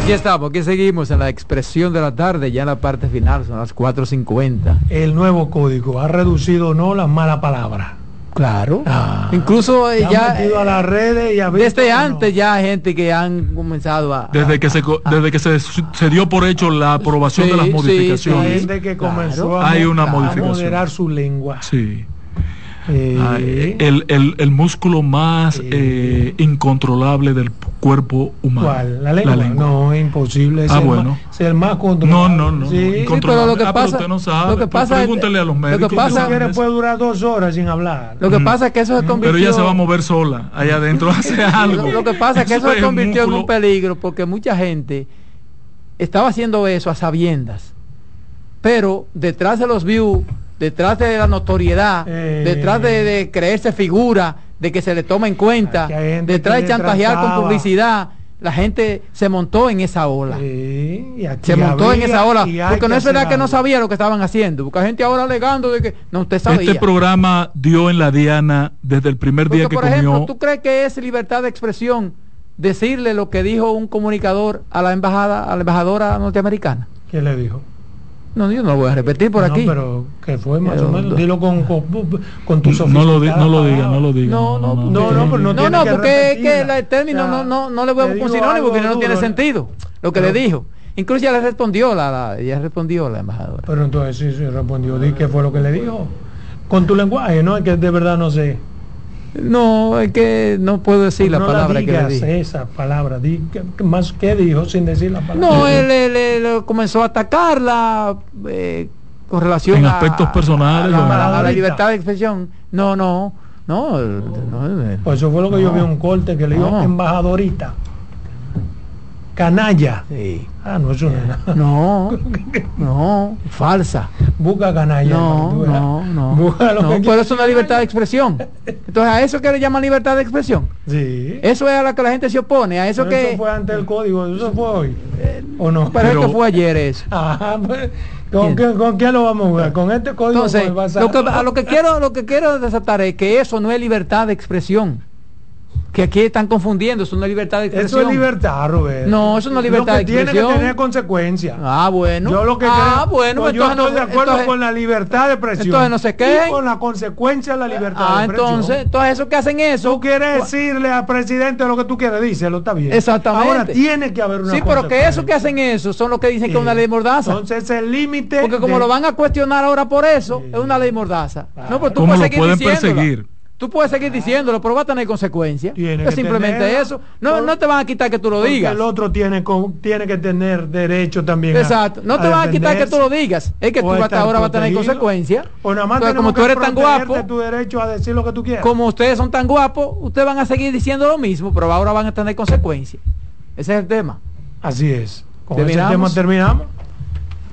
Aquí estamos, aquí seguimos en la expresión de la tarde, ya en la parte final, son las 4:50. El nuevo código ha reducido no las malas palabras. Claro. Incluso ya han metido a las redes y ha visto desde antes ya hay gente que han comenzado a desde que se dio por hecho la aprobación de las modificaciones. Hay gente que comenzó a moderar su lengua. Sí. El músculo más incontrolable del cuerpo humano. ¿Cuál? ¿La lengua? No, es imposible. Bueno. Ser más controlable. No. Sí, pero lo que pasa, usted no sabe. Lo que pasa pregúntele a los médicos. Lo que pasa es que puede durar 2 horas sin hablar. Lo que pasa es que eso se convirtió. Pero ella se va a mover sola. Allá adentro hace algo. Lo que pasa es que eso se convirtió en un peligro porque mucha gente estaba haciendo eso a sabiendas. Pero detrás de los views, detrás de la notoriedad, detrás de creerse figura, de que se le toma en cuenta, detrás de chantajear con publicidad, la gente se montó en esa ola. Se montó en esa ola, porque no es verdad que no sabía lo que estaban haciendo, porque hay gente ahora alegando de que no, usted sabía. Este programa dio en la diana desde el primer día que por comió. ejemplo, ¿tú crees que es libertad de expresión decirle lo que dijo un comunicador a la embajadora norteamericana? ¿Qué le dijo? No, yo no lo voy a repetir por aquí. Pero que fue más o menos, dilo con tu sofisticada. No lo diga. No, porque es que el término no le voy a buscar un sinónimo porque no tiene sentido lo que le dijo. Incluso ya le respondió la embajadora. Pero entonces sí respondió, di qué fue lo que le dijo. Con tu lenguaje, ¿no? Es que de verdad no sé. No, es que no puedo decir la palabra que le dije. Esa palabra, más que dijo sin decir la palabra. No, él comenzó a atacarla con relación en aspectos personales a la libertad de expresión. No. Pues eso fue lo que yo vi un corte que le dijo embajadorita. Canalla. Sí. No, eso no es nada. No, falsa. Busca canalla. No, pero eso es una libertad de expresión. Entonces, ¿a eso que le llaman libertad de expresión? Sí. Eso es a la que la gente se opone, a eso que... Eso fue antes del código, eso fue hoy. ¿O no? Pero es que fue ayer eso. Pues, ¿con qué lo vamos a jugar? ¿Con este código? Entonces, lo que quiero desatar es que eso no es libertad de expresión. Que aquí están confundiendo, eso no es libertad de expresión. Eso es libertad, Roberto. No, eso no es libertad de expresión. Tiene que tener consecuencias. Bueno. Yo lo que creo, pues yo estoy de acuerdo con la libertad de expresión. Entonces no sé qué. Y con la consecuencia de la libertad de expresión. Entonces eso que hacen eso. Tú quieres decirle al presidente lo que tú quieres, díselo, está bien. Exactamente. Ahora tiene que haber una consecuencia. Pero que eso que hacen eso son los que dicen que es una ley mordaza. Entonces el límite. Porque como lo van a cuestionar ahora por eso, es una ley mordaza. No, pero tú ¿cómo puedes lo pueden perseguir? Tú puedes seguir diciéndolo, pero va a tener consecuencias. Es simplemente eso. No te van a quitar que tú lo digas. El otro tiene que tener derecho también. Exacto. No te van a quitar que tú lo digas. Es que tú ahora vas a tener consecuencias. O nada más como tú eres tan guapo, tu derecho a decir lo que tú quieras. Como ustedes son tan guapos, ustedes van a seguir diciendo lo mismo, pero ahora van a tener consecuencias. Ese es el tema. Así es. Con ese tema terminamos.